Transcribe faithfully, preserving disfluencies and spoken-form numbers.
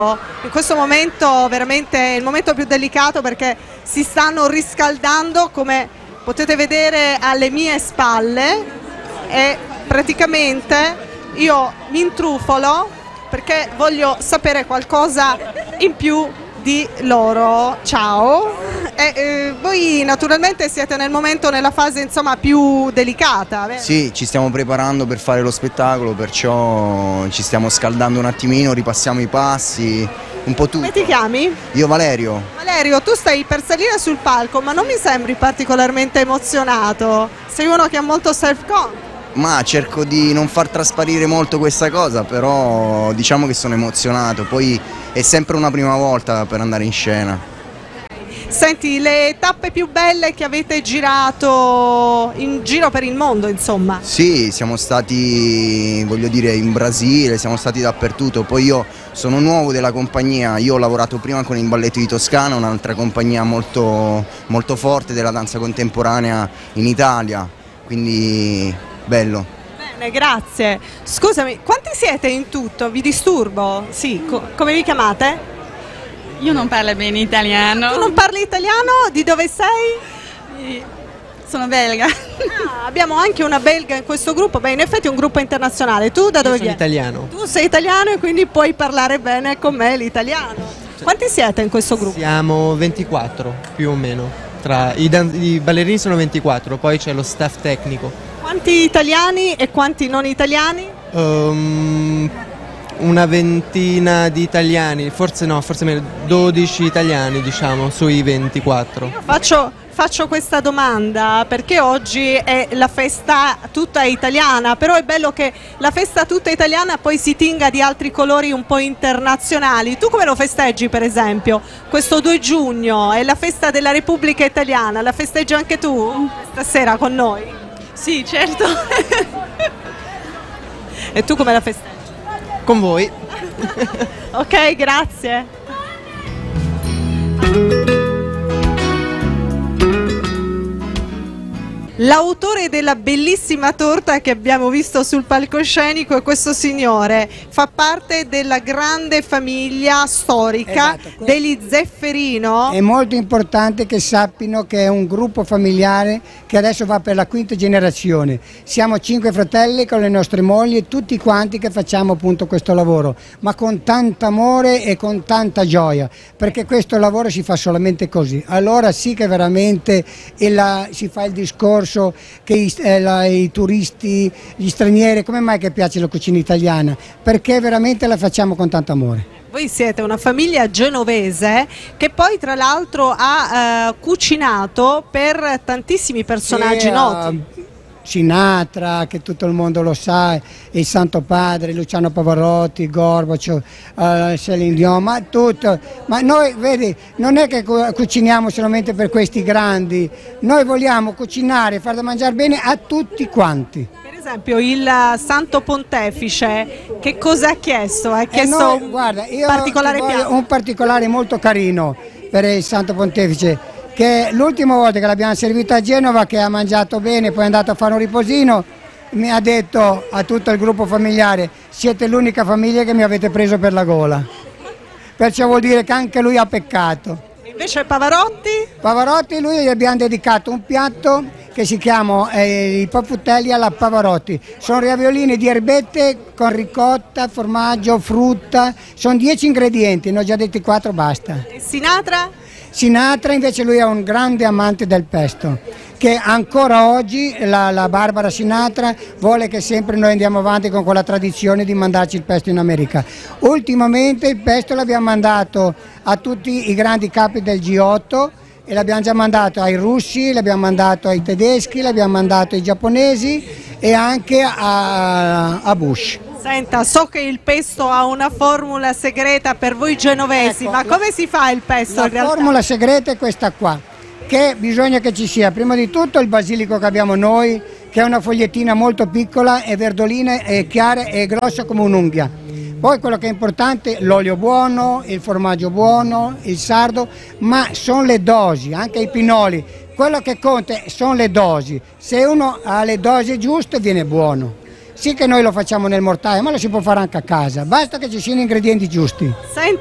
In questo momento veramente è il momento più delicato perché si stanno riscaldando, come potete vedere alle mie spalle, e praticamente io mi intrufolo perché voglio sapere qualcosa in più di loro. Ciao. E, eh, voi naturalmente siete nel momento, nella fase insomma più delicata, vero? Sì, ci stiamo preparando per fare lo spettacolo, perciò ci stiamo scaldando un attimino, ripassiamo i passi, un po' tutto. Come ti chiami? Io Valerio. Valerio, tu stai per salire sul palco, ma non mi sembri particolarmente emozionato. Sei uno che ha molto self-confidence. Ma cerco di non far trasparire molto questa cosa, però diciamo che sono emozionato, poi è sempre una prima volta per andare in scena. Senti, le tappe più belle che avete girato in giro per il mondo, insomma? Sì, siamo stati, voglio dire, in Brasile, siamo stati dappertutto, poi io sono nuovo della compagnia, io ho lavorato prima con il Balletto di Toscana, un'altra compagnia molto, molto forte della danza contemporanea in Italia, quindi bello. Bene, grazie. Scusami, quanti siete in tutto? Vi disturbo? Sì, co- come vi chiamate? Io non parlo bene italiano. Tu non parli italiano? Di dove sei? Sono belga. Ah, abbiamo anche una belga in questo gruppo. Beh, in effetti è un gruppo internazionale. Tu da dove Io sono vieni? italiano. Tu sei italiano e quindi puoi parlare bene con me l'italiano. Quanti siete in questo gruppo? Siamo ventiquattro più o meno. Tra i, dan- i ballerini sono ventiquattro, poi c'è lo staff tecnico. Quanti italiani e quanti non italiani? Um, una ventina di italiani, forse no, forse meno, dodici italiani diciamo sui ventiquattro. Faccio, faccio questa domanda perché oggi è la festa tutta italiana, però è bello che la festa tutta italiana poi si tinga di altri colori un po' internazionali. Tu come lo festeggi, per esempio? Questo due giugno è la festa della Repubblica Italiana, la festeggi anche tu stasera con noi? Sì, certo. E tu come la festeggi? Con voi. Ok, grazie. L'autore della bellissima torta che abbiamo visto sul palcoscenico è questo signore, fa parte della grande famiglia storica, esatto, degli Zefferino. È molto importante che sappiano che è un gruppo familiare che adesso va per la quinta generazione. Siamo cinque fratelli con le nostre mogli e tutti quanti che facciamo appunto questo lavoro, ma con tanto amore e con tanta gioia, perché questo lavoro si fa solamente così. Allora sì che veramente il, si fa il discorso che i, eh, la, i turisti, gli stranieri, come mai che piace la cucina italiana? Perché veramente la facciamo con tanto amore. Voi siete una famiglia genovese che poi tra l'altro ha eh, cucinato per tantissimi personaggi Sì, noti. uh, Sinatra, che tutto il mondo lo sa, il Santo Padre, Luciano Pavarotti, Gorbaciov, uh, Céline Dion, ma tutto. Ma noi, vedi, non è che cu- cuciniamo solamente per questi grandi, noi vogliamo cucinare e far da mangiare bene a tutti quanti. Per esempio il Santo Pontefice che cosa ha chiesto? Ha E chiesto noi, un guarda, io particolare ti voglio piatto? un particolare molto carino per il Santo Pontefice, che l'ultima volta che l'abbiamo servito a Genova, che ha mangiato bene, poi è andato a fare un riposino, mi ha detto a tutto il gruppo familiare: siete l'unica famiglia che mi avete preso per la gola. Perciò vuol dire che anche lui ha peccato. Invece Pavarotti? Pavarotti, lui gli abbiamo dedicato un piatto che si chiama eh, i papputtelli alla Pavarotti. Sono raviolini di erbette con ricotta, formaggio, frutta, sono dieci ingredienti, ne ho già detti quattro, basta. E Sinatra? Sinatra invece lui è un grande amante del pesto, che ancora oggi la, la Barbara Sinatra vuole che sempre noi andiamo avanti con quella tradizione di mandarci il pesto in America. Ultimamente il pesto l'abbiamo mandato a tutti i grandi capi del G otto e l'abbiamo già mandato ai russi, l'abbiamo mandato ai tedeschi, l'abbiamo mandato ai giapponesi e anche a, a Bush. Senta, so che il pesto ha una formula segreta per voi genovesi, Ecco, ma come si fa il pesto La in realtà? formula segreta è questa qua, che bisogna che ci sia prima di tutto il basilico che abbiamo noi, che è una fogliettina molto piccola, è verdolina, è chiara e grossa come un'unghia. Poi quello che è importante, l'olio buono, il formaggio buono, il sardo, ma sono le dosi, anche i pinoli. Quello che conta sono le dosi, se uno ha le dosi giuste viene buono. Sì che noi lo facciamo nel mortaio, ma lo si può fare anche a casa, basta che ci siano gli ingredienti giusti. Senti,